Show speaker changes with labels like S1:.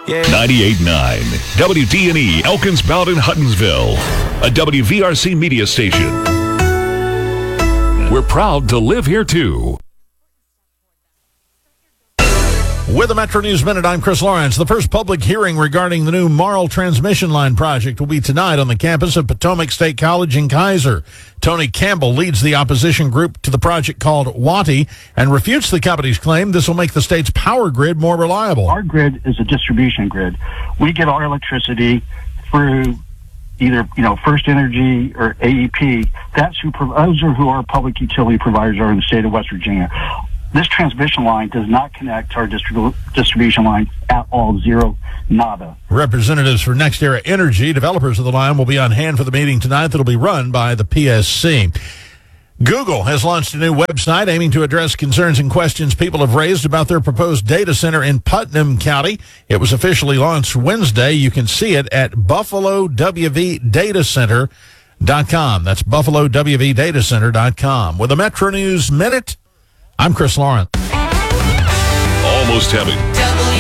S1: 98.9 WDNE Elkins Bowden Huttonsville, a WVRC media station. We're proud to live here too.
S2: With the Metro News Minute, I'm Chris Lawrence. The first public hearing regarding the new Marl Transmission Line project will be tonight on the campus of Potomac State College in Kaiser. Tony Campbell leads the opposition group to the project called WATI and refutes the company's claim this will make the state's power grid more reliable.
S3: Our grid is a distribution grid. We get our electricity through either, First Energy or AEP. Those are who our public utility providers are in the state of West Virginia. This transmission line does not connect to our distribution line at all. Zero, nada.
S2: Representatives for NextEra Energy, developers of the line, will be on hand for the meeting tonight that will be run by the PSC. Google has launched a new website aiming to address concerns and questions people have raised about their proposed data center in Putnam County. It was officially launched Wednesday. You can see it at BuffaloWVDataCenter.com. That's BuffaloWVDataCenter.com. With a Metro News Minute, I'm Chris Lawrence.
S1: Almost heaven.